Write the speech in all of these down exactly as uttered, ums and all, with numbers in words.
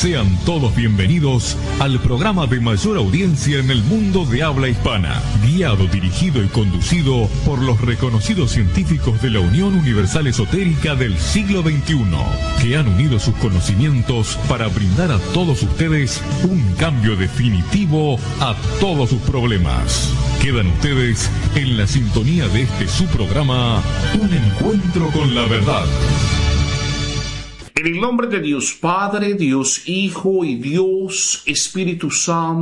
Sean todos bienvenidos al programa de mayor audiencia en el mundo de habla hispana, guiado, dirigido y conducido por los reconocidos científicos de la Unión Universal Esotérica del siglo veintiuno, que han unido sus conocimientos para brindar a todos ustedes un cambio definitivo a todos sus problemas. Quedan ustedes en la sintonía de este su programa, Un Encuentro con la Verdad. En el nombre de Dios Padre, Dios Hijo y Dios Espíritu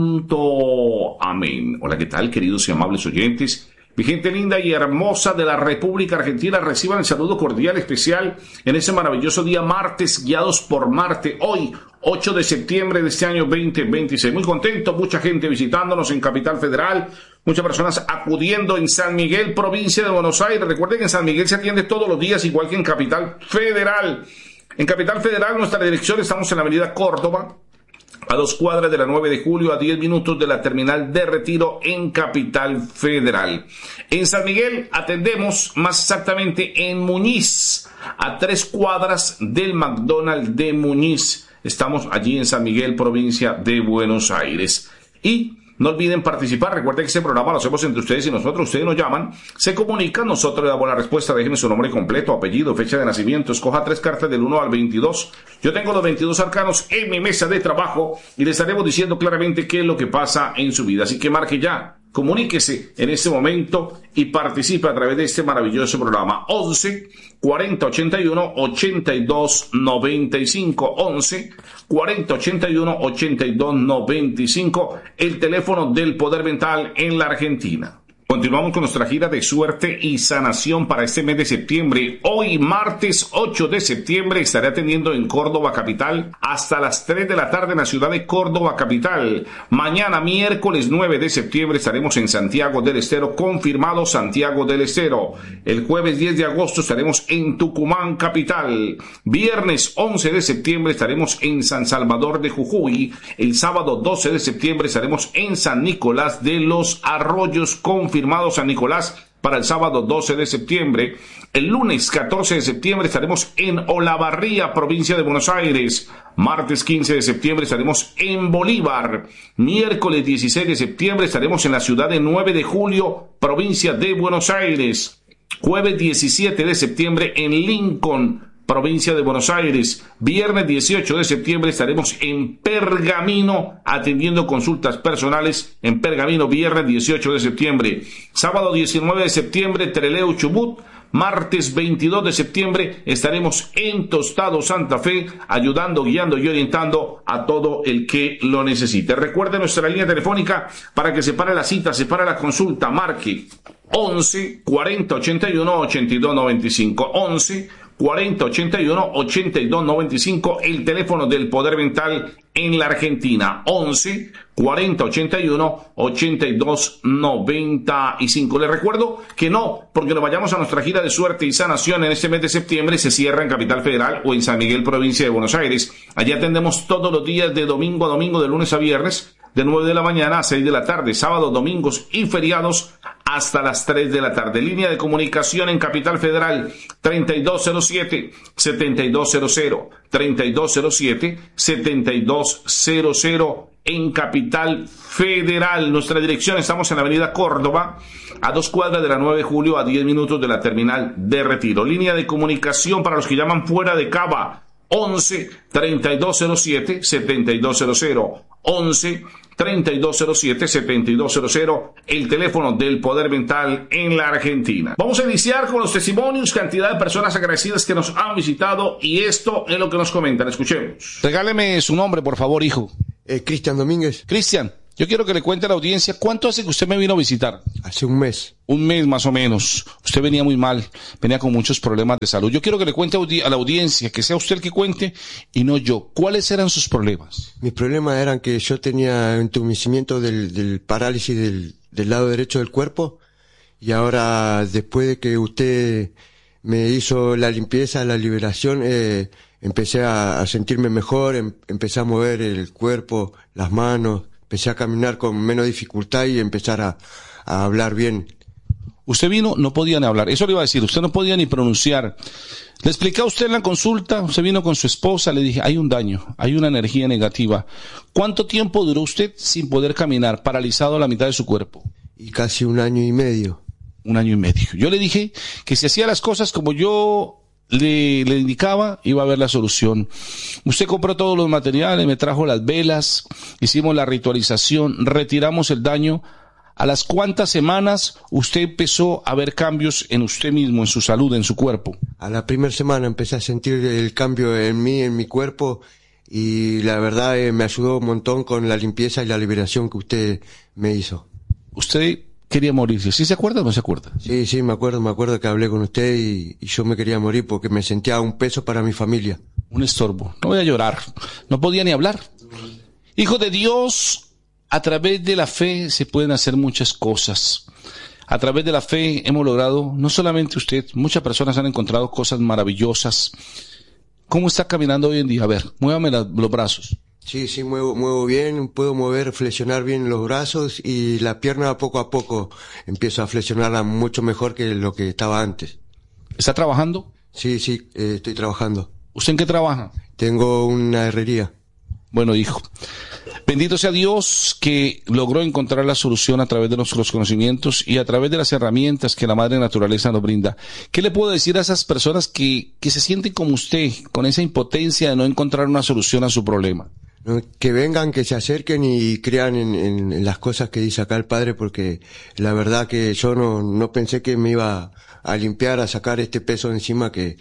Santo. Amén. Hola, ¿qué tal, queridos y amables oyentes? Mi gente linda y hermosa de la República Argentina, reciban el saludo cordial especial en ese maravilloso día martes, guiados por Marte. Hoy, ocho de septiembre de este año veinte veintiséis. Muy contento, mucha gente visitándonos en Capital Federal, muchas personas acudiendo en San Miguel, provincia de Buenos Aires. Recuerden que en San Miguel se atiende todos los días, igual que en Capital Federal. En Capital Federal, nuestra dirección, estamos en la avenida Córdoba, a dos cuadras de la nueve de julio, a diez minutos de la terminal de Retiro en Capital Federal. En San Miguel atendemos más exactamente en Muñiz, a tres cuadras del McDonald's de Muñiz. Estamos allí en San Miguel, provincia de Buenos Aires. Y no olviden participar. Recuerden que este programa lo hacemos entre ustedes y nosotros. Ustedes nos llaman, se comunican, nosotros le damos la respuesta. Déjenme su nombre completo, apellido, fecha de nacimiento. Escoja tres cartas del uno al veintidós. Yo tengo los veintidós arcanos en mi mesa de trabajo y les estaremos diciendo claramente qué es lo que pasa en su vida. Así que marque ya, comuníquese en este momento y participe a través de este maravilloso programa. once cuarenta ochenta y uno ochenta y dos noventa y cinco. once cuarenta ochenta y uno ochenta y dos noventa y cinco, el teléfono del poder mental en la Argentina. Continuamos con nuestra gira de suerte y sanación para este mes de septiembre. Hoy, martes ocho de septiembre, estaré atendiendo en Córdoba capital hasta las tres de la tarde en la ciudad de Córdoba capital. Mañana, miércoles nueve de septiembre, estaremos en Santiago del Estero, confirmado Santiago del Estero. El jueves diez de agosto estaremos en Tucumán capital. Viernes once de septiembre estaremos en San Salvador de Jujuy. El sábado doce de septiembre estaremos en San Nicolás de los Arroyos, confirmado San Nicolás para el sábado doce de septiembre. El lunes catorce de septiembre estaremos en Olavarría, provincia de Buenos Aires. Martes quince de septiembre estaremos en Bolívar. Miércoles dieciséis de septiembre estaremos en la ciudad de nueve de julio, provincia de Buenos Aires. Jueves diecisiete de septiembre en Lincoln, provincia de Buenos Aires. Viernes dieciocho de septiembre estaremos en Pergamino atendiendo consultas personales en Pergamino, viernes dieciocho de septiembre. Sábado diecinueve de septiembre, Trelew, Chubut. Martes veintidós de septiembre estaremos en Tostado, Santa Fe, ayudando, guiando y orientando a todo el que lo necesite. Recuerde nuestra línea telefónica para que separe la cita, separe la consulta, marque once cuarenta ochenta y uno ochenta y dos noventa y cinco. once cuarenta ochenta y uno ochenta y dos noventa y cinco, el teléfono del poder mental en la Argentina. once cuarenta ochenta y uno ochenta y dos noventa y cinco. Les recuerdo que no, porque nos vayamos a nuestra gira de suerte y sanación en este mes de septiembre, se cierra en Capital Federal o en San Miguel, provincia de Buenos Aires. Allí atendemos todos los días de domingo a domingo, de lunes a viernes, de nueve de la mañana a seis de la tarde, sábados, domingos y feriados hasta las tres de la tarde. Línea de comunicación en Capital Federal, treinta y dos cero siete, setenta y dos cero cero, treinta y dos cero siete, setenta y dos cero cero en Capital Federal. Nuestra dirección, estamos en la avenida Córdoba, a dos cuadras de la nueve de julio, a diez minutos de la terminal de Retiro. Línea de comunicación para los que llaman fuera de Cava, once treinta y dos cero siete, setenta y dos cero cero. once treinta y dos cero siete, setenta y dos cero cero, el teléfono del poder mental en la Argentina. Vamos a iniciar con los testimonios, cantidad de personas agradecidas que nos han visitado, y esto es lo que nos comentan. Escuchemos. Regáleme su nombre, por favor, hijo. Eh, Cristian Domínguez. Cristian, yo quiero que le cuente a la audiencia cuánto hace que usted me vino a visitar. Hace un mes. Un mes más o menos. Usted venía muy mal, venía con muchos problemas de salud. Yo quiero que le cuente a la audiencia, que sea usted el que cuente y no yo. ¿Cuáles eran sus problemas? Mis problemas eran que yo tenía entumecimiento del, del parálisis del, del lado derecho del cuerpo, y ahora, después de que usted me hizo la limpieza, la liberación, eh, empecé a, a sentirme mejor, em, empecé a mover el cuerpo, las manos, empecé a caminar con menos dificultad y empezar a, a hablar bien. Usted vino, no podía ni hablar. Eso le iba a decir, usted no podía ni pronunciar. Le expliqué a usted en la consulta, usted vino con su esposa, le dije, hay un daño, hay una energía negativa. ¿Cuánto tiempo duró usted sin poder caminar, paralizado a la mitad de su cuerpo? Y casi un año y medio. Un año y medio. Yo le dije que si hacía las cosas como yo le, le indicaba, iba a haber la solución. Usted compró todos los materiales, me trajo las velas, hicimos la ritualización, retiramos el daño. ¿A las cuántas semanas usted empezó a ver cambios en usted mismo, en su salud, en su cuerpo? A la primera semana empecé a sentir el cambio en mí, en mi cuerpo, y la verdad eh, me ayudó un montón con la limpieza y la liberación que usted me hizo. Usted quería morirse, ¿sí se acuerda o no se acuerda? Sí, sí, me acuerdo, me acuerdo que hablé con usted y, y yo me quería morir porque me sentía un peso para mi familia. Un estorbo, no voy a llorar, no podía ni hablar. Hijo de Dios, a través de la fe se pueden hacer muchas cosas. A través de la fe hemos logrado, no solamente usted, muchas personas han encontrado cosas maravillosas. ¿Cómo está caminando hoy en día? A ver, muévame la, los brazos. Sí, sí, muevo, muevo bien, puedo mover, flexionar bien los brazos y la pierna poco a poco empiezo a flexionarla mucho mejor que lo que estaba antes. ¿Está trabajando? Sí, sí, eh, estoy trabajando. ¿Usted en qué trabaja? Tengo una herrería. Bueno, hijo, bendito sea Dios que logró encontrar la solución a través de nuestros conocimientos y a través de las herramientas que la Madre Naturaleza nos brinda. ¿Qué le puedo decir a esas personas que, que se sienten como usted, con esa impotencia de no encontrar una solución a su problema? No, que vengan, que se acerquen y crean en, en, en las cosas que dice acá el Padre, porque la verdad que yo no, no pensé que me iba a limpiar, a sacar este peso de encima que,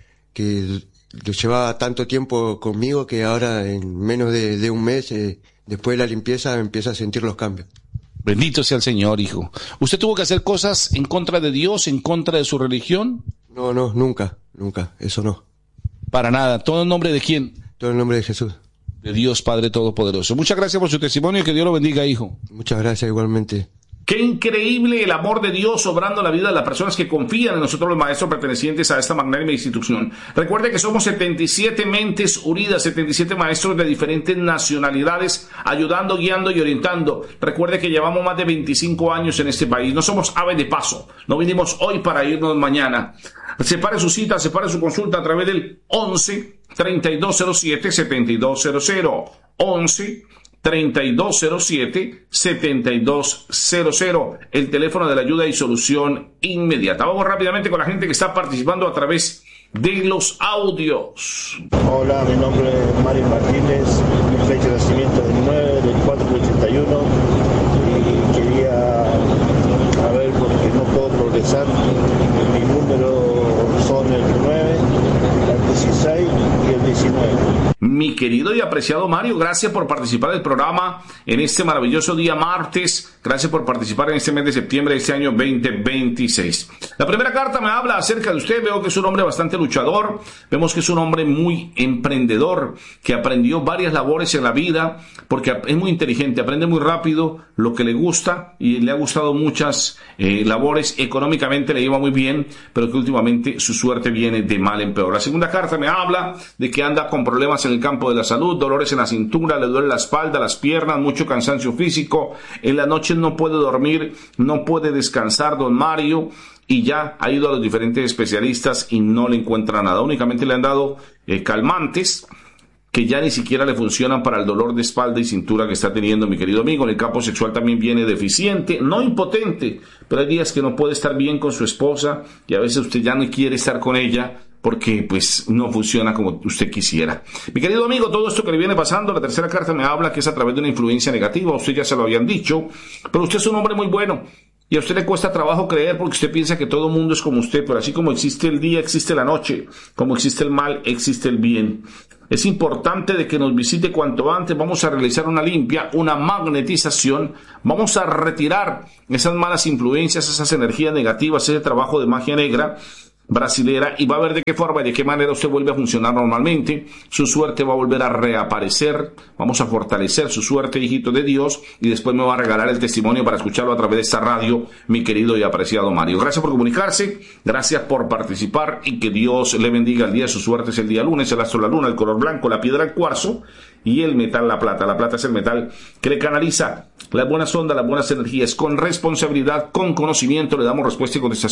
que lo llevaba tanto tiempo conmigo que ahora en menos de, de un mes, eh, después de la limpieza, empiezo a sentir los cambios. Bendito sea el Señor, hijo. ¿Usted tuvo que hacer cosas en contra de Dios, en contra de su religión? No, no, nunca, nunca, eso no. Para nada. ¿Todo en nombre de quién? Todo en nombre de Jesús. De Dios Padre Todopoderoso. Muchas gracias por su testimonio y que Dios lo bendiga, hijo. Muchas gracias igualmente. Qué increíble el amor de Dios obrando la vida de las personas que confían en nosotros los maestros pertenecientes a esta magnánima institución. Recuerde que somos setenta y siete mentes unidas, setenta y siete maestros de diferentes nacionalidades, ayudando, guiando y orientando. Recuerde que llevamos más de veinticinco años en este país. No somos aves de paso. No vinimos hoy para irnos mañana. Separe su cita, separe su consulta a través del once, treinta y dos cero siete, setenta y dos cero cero. once, treinta y dos cero siete, setenta y dos cero cero, el teléfono de la ayuda y solución inmediata. Vamos rápidamente con la gente que está participando a través de los audios. Hola, mi nombre es Mario Martínez, mi fecha de nacimiento es nueve del cuatro del ochenta y uno y quería saber por qué no puedo progresar. Mi número son el nueve, el dieciséis y el diecinueve. Mi querido y apreciado Mario, gracias por participar del programa en este maravilloso día martes. Gracias por participar en este mes de septiembre de este año veinte veintiséis. La primera carta me habla acerca de usted. Veo que es un hombre bastante luchador. Vemos que es un hombre muy emprendedor, que aprendió varias labores en la vida, porque es muy inteligente, aprende muy rápido lo que le gusta y le ha gustado muchas eh, labores. Económicamente le iba muy bien, pero que últimamente su suerte viene de mal en peor. La segunda carta me habla de que anda con problemas en el campo de la salud, dolores en la cintura, le duele la espalda, las piernas, mucho cansancio físico, en la noche no puede dormir, no puede descansar don Mario, y ya ha ido a los diferentes especialistas y no le encuentra nada, únicamente le han dado eh, calmantes que ya ni siquiera le funcionan para el dolor de espalda y cintura que está teniendo mi querido amigo. En el campo sexual también viene deficiente, no impotente, pero hay días que no puede estar bien con su esposa y a veces usted ya no quiere estar con ella porque pues no funciona como usted quisiera. Mi querido amigo, todo esto que le viene pasando, la tercera carta me habla que es a través de una influencia negativa. A usted ya se lo habían dicho, pero usted es un hombre muy bueno y a usted le cuesta trabajo creer porque usted piensa que todo el mundo es como usted, pero así como existe el día, existe la noche, como existe el mal, existe el bien. Es importante de que nos visite cuanto antes. Vamos a realizar una limpia, una magnetización. Vamos a retirar esas malas influencias, esas energías negativas, ese trabajo de magia negra. brasilera, y va a ver de qué forma y de qué manera usted vuelve a funcionar normalmente. Su suerte va a volver a reaparecer. Vamos a fortalecer su suerte, hijito de Dios, y después me va a regalar el testimonio para escucharlo a través de esta radio, mi querido y apreciado Mario. Gracias por comunicarse, gracias por participar, y que Dios le bendiga. El día de su suerte es el día lunes, el astro la luna, el color blanco, la piedra el cuarzo y el metal la plata. La plata es el metal que le canaliza las buenas ondas, las buenas energías. Con responsabilidad, con conocimiento, le damos respuesta y contestación